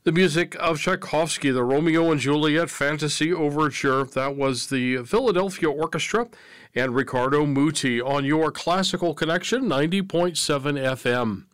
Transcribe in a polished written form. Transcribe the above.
The music of Tchaikovsky, the Romeo and Juliet Fantasy Overture. That was the Philadelphia Orchestra and Riccardo Muti on your Classical Connection 90.7 FM.